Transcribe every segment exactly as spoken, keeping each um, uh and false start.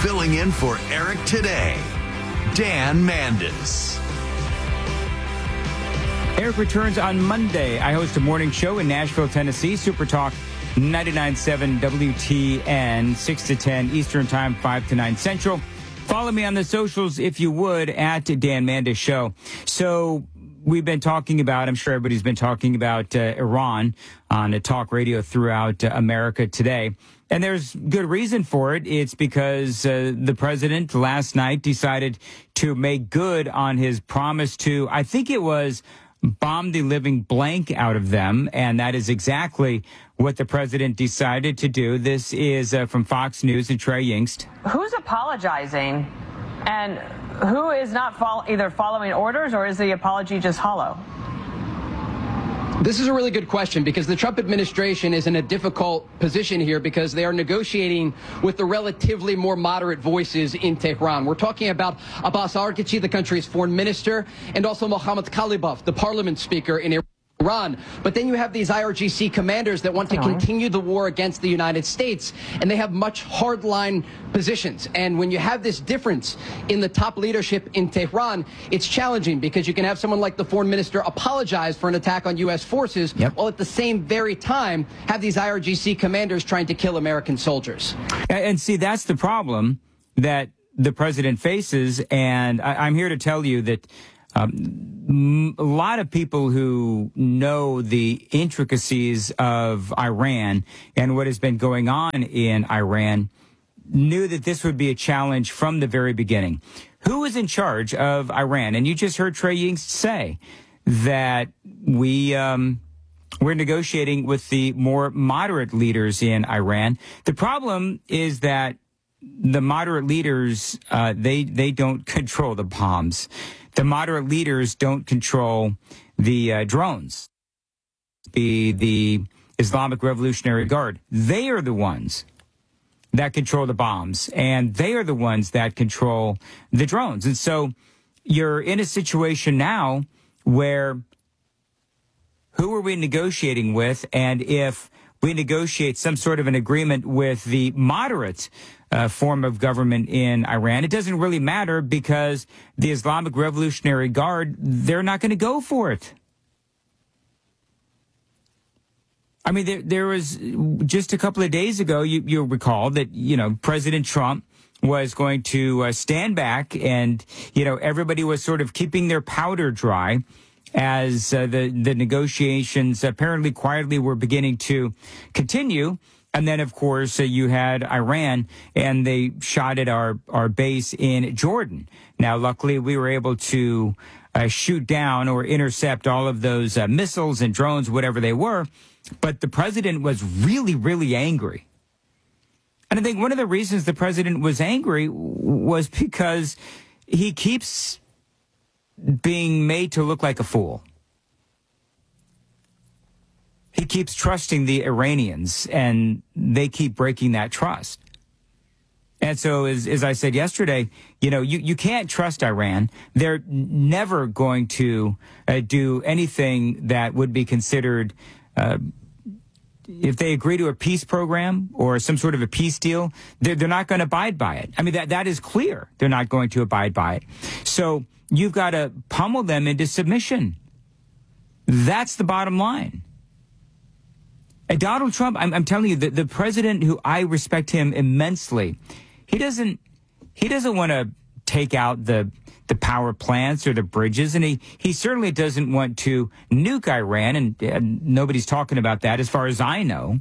Filling in for Eric today, Dan Mandis. Eric returns on Monday. I host a morning show in Nashville, Tennessee. Super Talk ninety-nine point seven W T N, six to ten Eastern Time, five to nine Central. Follow me on the socials, if you would, at Dan Mandis Show. So we've been talking about, I'm sure everybody's been talking about uh, Iran on a talk radio throughout uh, America today. And there's good reason for it. It's because uh, the president last night decided to make good on his promise to, I think it was, bomb the living blank out of them. And that is exactly what the president decided to do. This is uh, from Fox News and Trey Yingst. Who's apologizing and who is not fol- either following orders, or is the apology just hollow? This is a really good question, because the Trump administration is in a difficult position here because they are negotiating with the relatively more moderate voices in Tehran. We're talking about Abbas Araghchi, the country's foreign minister, and also Mohammad Khalibaf, the parliament speaker in Iran. But then you have these I R G C commanders that want to continue the war against the United States, and they have much hardline positions. And when you have this difference in the top leadership in Tehran, it's challenging, because you can have someone like the foreign minister apologize for an attack on U S forces, yep, while at the same very time have these I R G C commanders trying to kill American soldiers. And see, that's the problem that the president faces. And I, I'm here to tell you that Um, a lot of people who know the intricacies of Iran and what has been going on in Iran knew that this would be a challenge from the very beginning. Who is in charge of Iran? And you just heard Trey Yingst say that we, um, we're negotiating with the more moderate leaders in Iran. The problem is that the moderate leaders, uh, they, they don't control the bombs. The moderate leaders don't control the uh, drones, the, the Islamic Revolutionary Guard. They are the ones that control the bombs, and they are the ones that control the drones. And so you're in a situation now where who are we negotiating with? And if we negotiate some sort of an agreement with the moderate Uh, form of government in Iran, it doesn't really matter, because the Islamic Revolutionary Guard, they're not going to go for it. I mean, there, there was just a couple of days ago, you, you'll recall that, you know, President Trump was going to uh, stand back, and, you know, everybody was sort of keeping their powder dry as uh, the, the negotiations apparently quietly were beginning to continue. And then, of course, uh, you had Iran, and they shot at our, our base in Jordan. Now, luckily, we were able to uh, shoot down or intercept all of those uh, missiles and drones, whatever they were. But the president was really, really angry. And I think one of the reasons the president was angry was because he keeps being made to look like a fool. He keeps trusting the Iranians, and they keep breaking that trust. And so, as, as I said yesterday, you know, you, you can't trust Iran. They're never going to uh, do anything that would be considered, uh, if they agree to a peace program or some sort of a peace deal, they're, they're not going to abide by it. I mean, that, that is clear. They're not going to abide by it. So you've got to pummel them into submission. That's the bottom line. And Donald Trump, I'm, I'm telling you, the, the president, who I respect him immensely, he doesn't he doesn't want to take out the the power plants or the bridges, and he, he certainly doesn't want to nuke Iran, and, and nobody's talking about that as far as I know.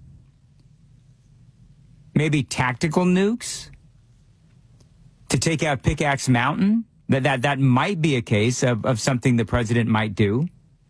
Maybe tactical nukes to take out Pickaxe Mountain. That that, that might be a case of, of something the president might do.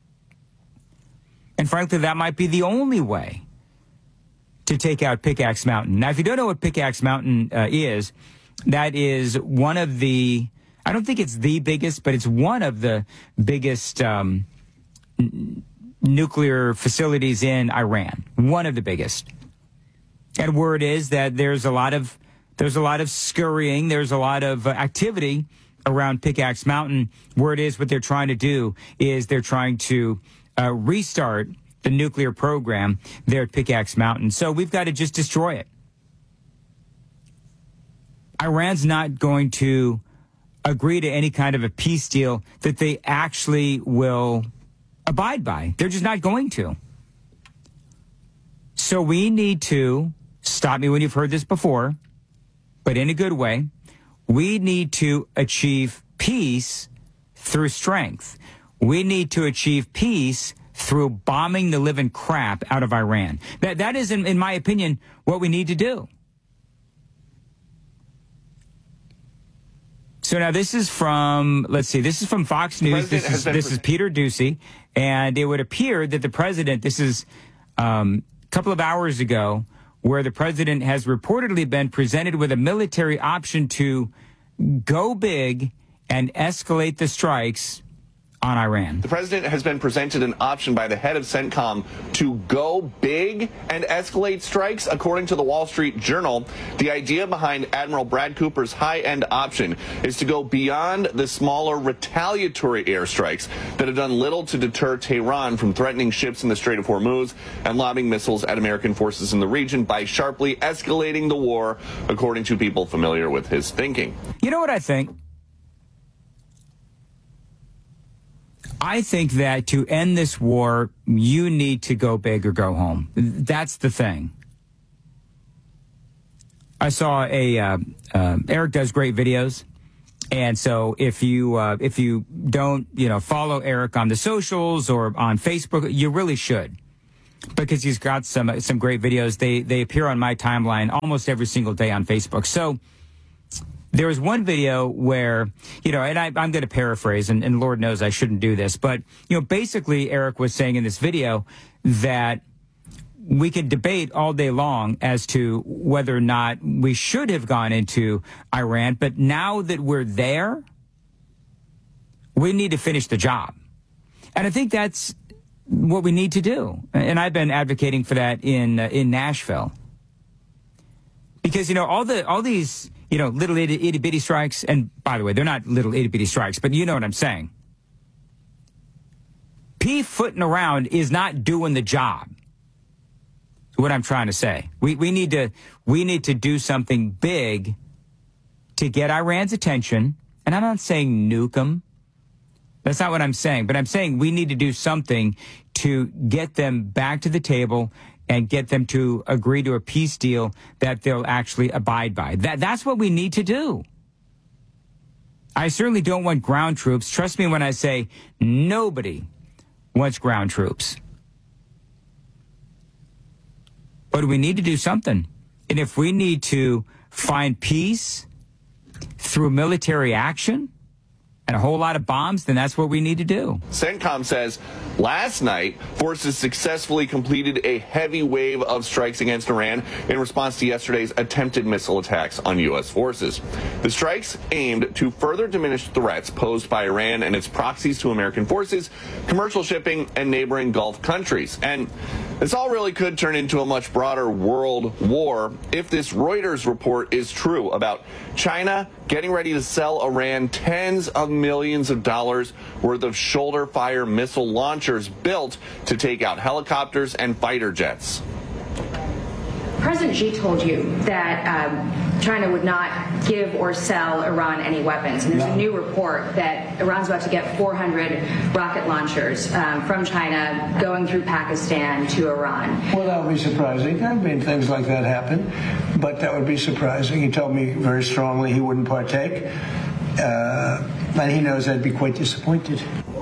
And frankly, that might be the only way to take out Pickaxe Mountain. Now, if you don't know what Pickaxe Mountain uh, is, that is one of the, I don't think it's the biggest, but it's one of the biggest um, n- nuclear facilities in Iran. One of the biggest. And word is that there's a lot of, there's a lot of scurrying, there's a lot of uh, activity around Pickaxe Mountain. Word is what they're trying to do is they're trying to Uh, restart the nuclear program there at Pickaxe Mountain. So we've got to just destroy it. Iran's not going to agree to any kind of a peace deal that they actually will abide by. They're just not going to. So we need to, stop me when you've heard this before, but in a good way, we need to achieve peace through strength. We need to achieve peace through bombing the living crap out of Iran. That that is, in, in my opinion, what we need to do. So now this is from, let's see, this is from Fox News. This is, this is Peter Doocy. And it would appear that the president, this is um, a couple of hours ago, where the president has reportedly been presented with a military option to go big and escalate the strikes on Iran. The president has been presented an option by the head of CENTCOM to go big and escalate strikes. According to the Wall Street Journal, the idea behind Admiral Brad Cooper's high-end option is to go beyond the smaller retaliatory airstrikes that have done little to deter Tehran from threatening ships in the Strait of Hormuz and lobbing missiles at American forces in the region by sharply escalating the war, according to people familiar with his thinking. You know what I think? I think that to end this war, you need to go big or go home. That's the thing. I saw a uh, uh, Eric does great videos, and so if you uh, if you don't you know follow Eric on the socials or on Facebook, you really should, because he's got some some great videos. They they appear on my timeline almost every single day on Facebook. So there was one video where, you know, and I, I'm going to paraphrase, and, and Lord knows I shouldn't do this, but, you know, basically Eric was saying in this video that we can debate all day long as to whether or not we should have gone into Iran, but now that we're there, we need to finish the job. And I think that's what we need to do. And I've been advocating for that in uh, in Nashville. Because, you know, all the all these... you know, little itty, itty bitty strikes. And by the way, they're not little itty bitty strikes, but you know what I'm saying. P-footing around is not doing the job. That's what I'm trying to say. We we need to we need to do something big to get Iran's attention. And I'm not saying nuke them. That's not what I'm saying. But I'm saying we need to do something to get them back to the table and get them to agree to a peace deal that they'll actually abide by. That That's what we need to do. I certainly don't want ground troops. Trust me when I say nobody wants ground troops. But we need to do something. And if we need to find peace through military action and a whole lot of bombs, then that's what we need to do. CENTCOM says last night, forces successfully completed a heavy wave of strikes against Iran in response to yesterday's attempted missile attacks on U S forces. The strikes aimed to further diminish threats posed by Iran and its proxies to American forces, commercial shipping, and neighboring Gulf countries. And this all really could turn into a much broader world war if this Reuters report is true about China getting ready to sell Iran tens of millions of dollars worth of shoulder-fire missile launchers built to take out helicopters and fighter jets. President Xi told you that um, China would not give or sell Iran any weapons. And there's no. a new report that Iran's about to get four hundred rocket launchers um, from China going through Pakistan to Iran. Well, that would be surprising. I mean, things like that happen, but that would be surprising. He told me very strongly he wouldn't partake, uh, and he knows I'd be quite disappointed.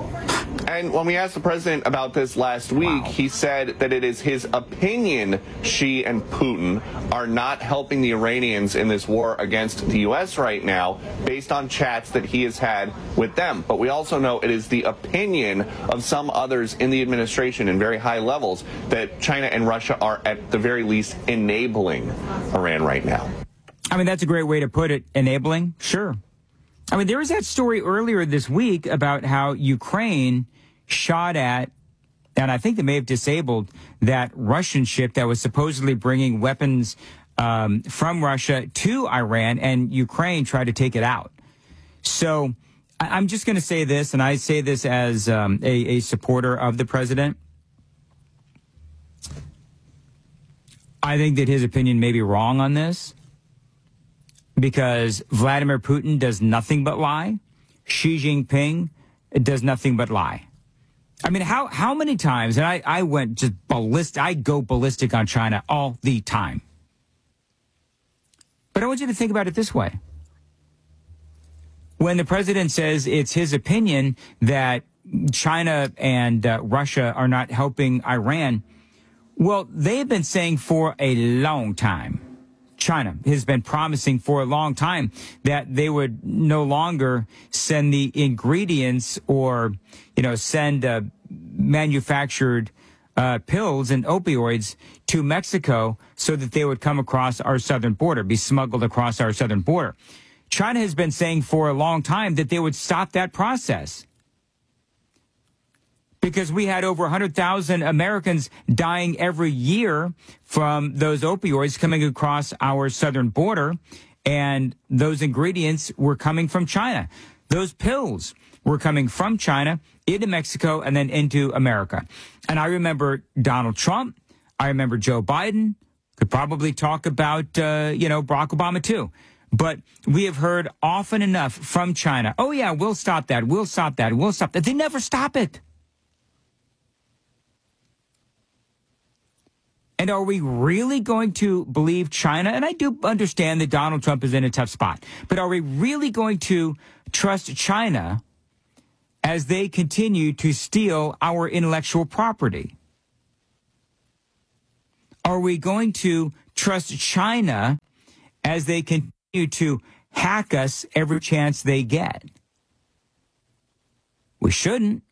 And when we asked the president about this last week, wow. he said that it is his opinion Xi and Putin are not helping the Iranians in this war against the U S right now, based on chats that he has had with them. But we also know it is the opinion of some others in the administration in very high levels that China and Russia are at the very least enabling Iran right now. I mean, that's a great way to put it. Enabling? Sure. I mean, there was that story earlier this week about how Ukraine shot at, and I think they may have disabled, that Russian ship that was supposedly bringing weapons um, from Russia to Iran, and Ukraine tried to take it out. So I- I'm just going to say this, and I say this as um, a, a supporter of the president. I think that his opinion may be wrong on this, because Vladimir Putin does nothing but lie. Xi Jinping does nothing but lie. I mean, how, how many times, and I, I went just ballistic, I go ballistic on China all the time. But I want you to think about it this way. When the president says it's his opinion that China and uh, Russia are not helping Iran, well, they've been saying for a long time, China has been promising for a long time that they would no longer send the ingredients or, you know, send uh, manufactured uh, pills and opioids to Mexico so that they would come across our southern border, be smuggled across our southern border. China has been saying for a long time that they would stop that process, because we had over one hundred thousand Americans dying every year from those opioids coming across our southern border, and those ingredients were coming from China. Those pills were coming from China into Mexico and then into America. And I remember Donald Trump. I remember Joe Biden. Could probably talk about, uh, you know, Barack Obama too. But we have heard often enough from China, oh, yeah, we'll stop that. We'll stop that. We'll stop that. They never stop it. And are we really going to believe China? And I do understand that Donald Trump is in a tough spot. But are we really going to trust China as they continue to steal our intellectual property? Are we going to trust China as they continue to hack us every chance they get? We shouldn't.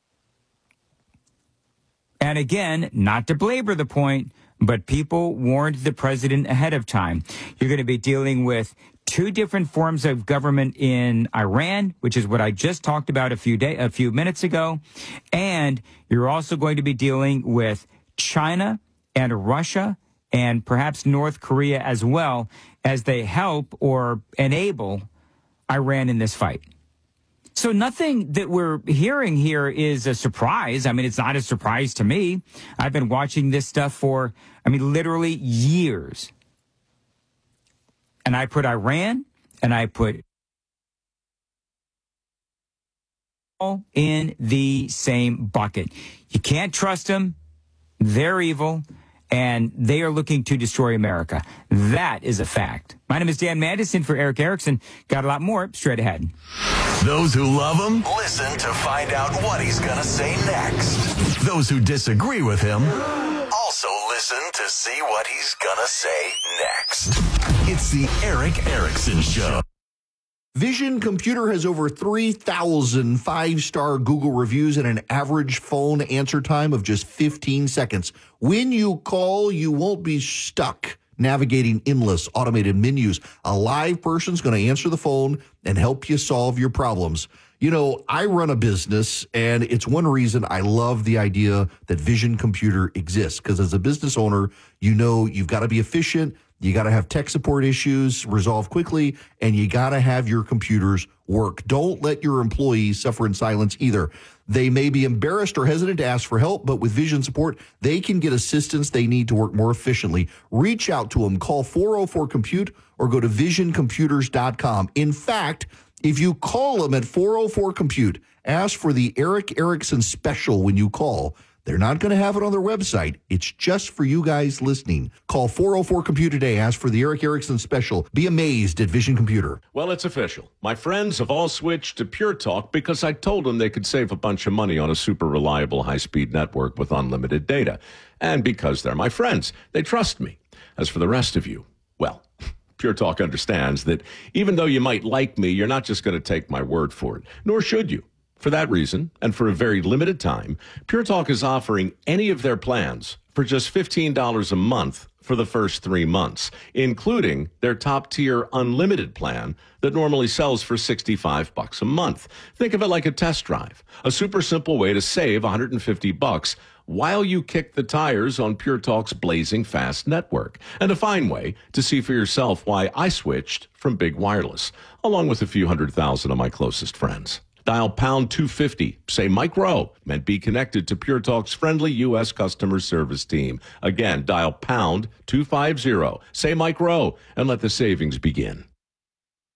And again, not to belabor the point, but people warned the president ahead of time. You're going to be dealing with two different forms of government in Iran, which is what I just talked about a few day, a few minutes ago. And you're also going to be dealing with China and Russia and perhaps North Korea as well, as they help or enable Iran in this fight. So nothing that we're hearing here is a surprise. I mean, it's not a surprise to me. I've been watching this stuff for, I mean, literally years. And I put Iran and I put all in the same bucket. You can't trust them. They're evil. And they are looking to destroy America. That is a fact. My name is Dan Mandis for Erick Erickson. Got a lot more straight ahead. Those who love him, listen to find out what he's going to say next. Those who disagree with him, also listen to see what he's going to say next. It's the Erick Erickson Show. Vision Computer has over three thousand five-star Google reviews and an average phone answer time of just fifteen seconds. When you call, you won't be stuck navigating endless automated menus. A live person's going to answer the phone and help you solve your problems. You know, I run a business, and it's one reason I love the idea that Vision Computer exists, because as a business owner, you know you've got to be efficient. You got to have tech support issues resolved quickly, and you got to have your computers work. Don't let your employees suffer in silence either. They may be embarrassed or hesitant to ask for help, but with Vision support, they can get assistance they need to work more efficiently. Reach out to them. Call four oh four compute or go to vision computers dot com. In fact, if you call them at four oh four compute, ask for the Erick Erickson special when you call. They're not going to have it on their website. It's just for you guys listening. Call four oh four compute today. Ask for the Erick Erickson special. Be amazed at Vision Computer. Well, it's official. My friends have all switched to Pure Talk because I told them they could save a bunch of money on a super reliable high-speed network with unlimited data. And because they're my friends, they trust me. As for the rest of you, well, Pure Talk understands that even though you might like me, you're not just going to take my word for it, nor should you. For that reason, and for a very limited time, Pure Talk is offering any of their plans for just fifteen dollars a month for the first three months, including their top-tier unlimited plan that normally sells for sixty-five bucks a month. Think of it like a test drive, a super simple way to save one hundred fifty bucks while you kick the tires on Pure Talk's blazing fast network, and a fine way to see for yourself why I switched from Big Wireless, along with a few hundred thousand of my closest friends. Dial pound two fifty, say Mike Rowe, and be connected to Pure Talk's friendly U S customer service team. Again, dial pound two fifty, say Mike Rowe, and let the savings begin.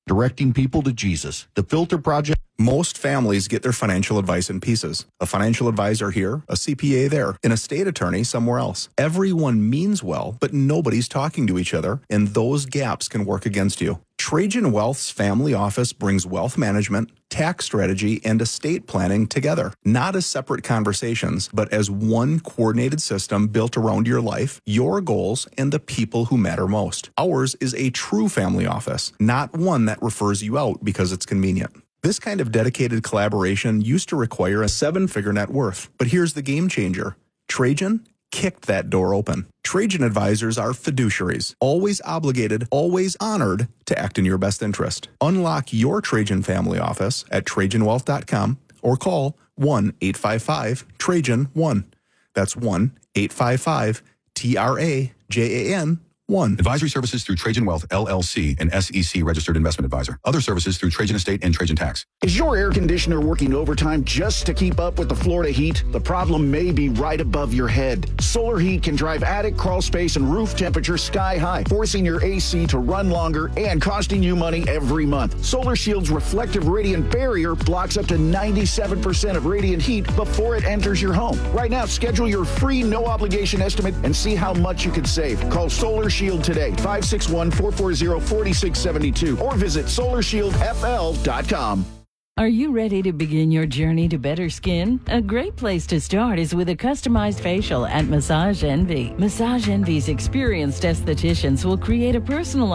directing people to Jesus. The Filter Project. Most families get their financial advice in pieces. A financial advisor here, a C P A there, an estate attorney somewhere else. Everyone means well, but nobody's talking to each other, and those gaps can work against you. Trajan Wealth's family office brings wealth management, tax strategy, and estate planning together, not as separate conversations, but as one coordinated system built around your life, your goals, and the people who matter most. Ours is a true family office, not one that refers you out because it's convenient. This kind of dedicated collaboration used to require a seven-figure net worth, but here's the game changer. Trajan kicked that door open. Trajan advisors are fiduciaries, always obligated, always honored to act in your best interest. Unlock your Trajan family office at Trajan Wealth dot com or call one eight five five Trajan one. That's one eight five five T R A J A N one. Advisory services through Trajan Wealth, L L C, an S E C registered investment advisor. Other services through Trajan Estate and Trajan Tax. Is your air conditioner working overtime just to keep up with the Florida heat? The problem may be right above your head. Solar heat can drive attic, crawl space, and roof temperature sky high, forcing your A C to run longer and costing you money every month. Solar Shield's reflective radiant barrier blocks up to ninety-seven percent of radiant heat before it enters your home. Right now, schedule your free no-obligation estimate and see how much you could save. Call Solar Shield today, five six one, four four zero, four six seven two, or visit solar shield f l dot com. Are you ready to begin your journey to better skin? A great place to start is with a customized facial at Massage Envy. Massage Envy's experienced estheticians will create a personalized